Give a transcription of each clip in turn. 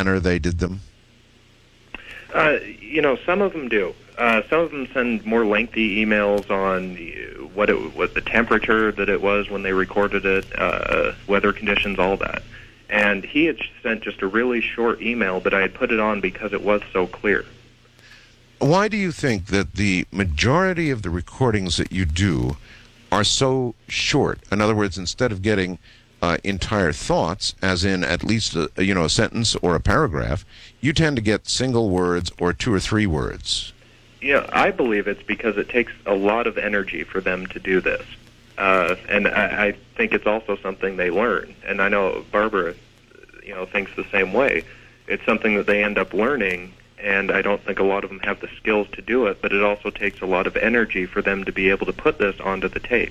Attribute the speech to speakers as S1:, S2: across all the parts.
S1: manner they did them?
S2: Some of them do. Some of them send more lengthy emails on what the temperature that it was when they recorded it, weather conditions, all that. And he had sent just a really short email, but I had put it on because it was so clear.
S1: Why do you think that the majority of the recordings that you do are so short? In other words, instead of getting entire thoughts, as in at least a sentence or a paragraph, you tend to get single words or 2 or 3 words.
S2: Yeah, I believe it's because it takes a lot of energy for them to do this. And I think it's also something they learn. And I know Barbara, thinks the same way. It's something that they end up learning, and I don't think a lot of them have the skills to do it, but it also takes a lot of energy for them to be able to put this onto the tape.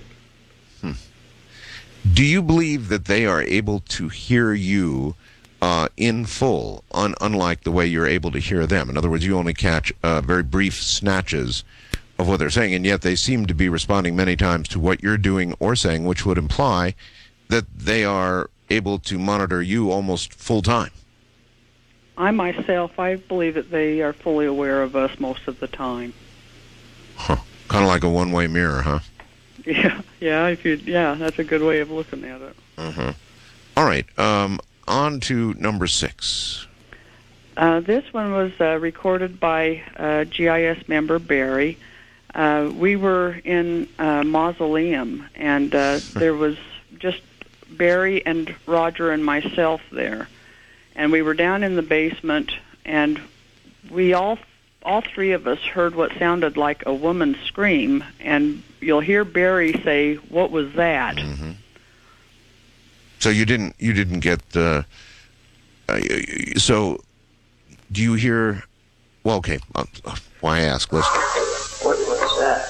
S1: Do you believe that they are able to hear you in full, unlike the way you're able to hear them? In other words, you only catch very brief snatches of what they're saying, and yet they seem to be responding many times to what you're doing or saying, which would imply that they are able to monitor you almost full time.
S3: I myself, I believe that they are fully aware of us most of the time.
S1: Huh. Kind of like a one-way mirror, huh?
S3: Yeah, that's a good way of looking at it.
S1: Uh-huh. All right, on to number 6.
S3: This one was recorded by GIS member Barry. We were in a mausoleum, and there was just Barry and Roger and myself there. And we were down in the basement, and we all 3 of us heard what sounded like a woman scream, and you'll hear Barry say, "What was that?"
S1: Mm-hmm. So you didn't get so do you hear? Well, okay. Why ask? Let's.
S4: What was that?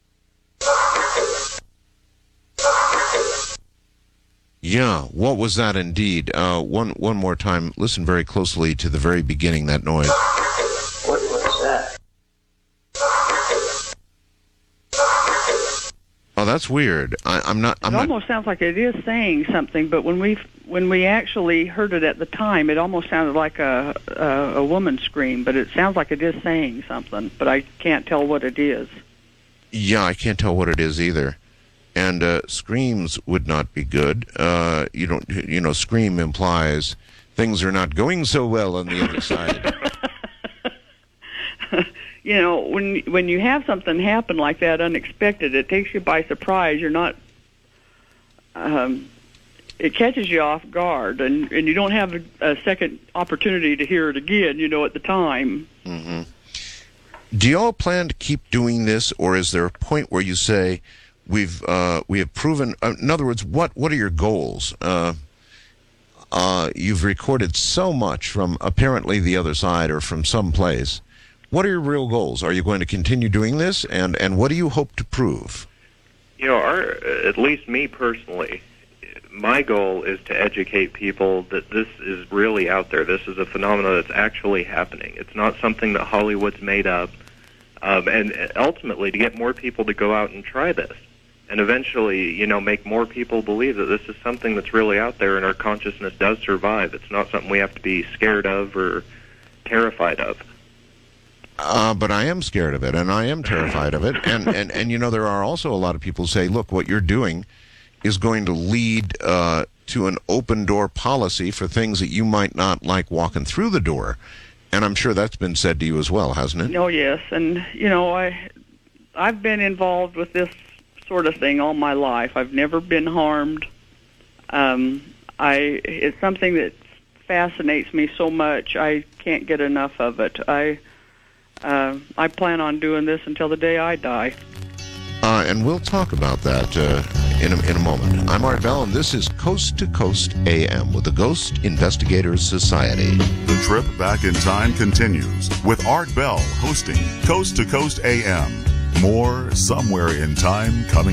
S1: Yeah, what was that indeed? One more time. Listen very closely to the very beginning, that noise.
S4: What was that?
S1: Oh, that's weird. It
S3: almost sounds like it is saying something, but when we actually heard it at the time, it almost sounded like a woman scream, but it sounds like it is saying something, but I can't tell what it is.
S1: Yeah, I can't tell what it is either. And screams would not be good. Scream implies things are not going so well on the other side.
S3: When you have something happen like that unexpected, it takes you by surprise. You're not. It catches you off guard, and you don't have a second opportunity to hear it again. At the time.
S1: Mm-hmm. Do you all plan to keep doing this, or is there a point where you say, we have proven? In other words, what are your goals? You've recorded so much from apparently the other side or from some place. What are your real goals? Are you going to continue doing this, and what do you hope to prove?
S2: At least me personally, my goal is to educate people that this is really out there. This is a phenomenon that's actually happening. It's not something that Hollywood's made up, and ultimately to get more people to go out and try this. And eventually, make more people believe that this is something that's really out there and our consciousness does survive. It's not something we have to be scared of or terrified of.
S1: But I am scared of it, and I am terrified of it. And there are also a lot of people who say, look, what you're doing is going to lead to an open-door policy for things that you might not like walking through the door. And I'm sure that's been said to you as well, hasn't it?
S3: Oh, yes. And, I've been involved with this sort of thing all my life. I've never been harmed. It's something that fascinates me so much. I can't get enough of it. I plan on doing this until the day I die.
S1: And we'll talk about that in a moment. I'm Art Bell, and this is Coast to Coast AM with the Ghost Investigators Society.
S5: The trip back in time continues with Art Bell hosting Coast to Coast AM. More Somewhere in Time coming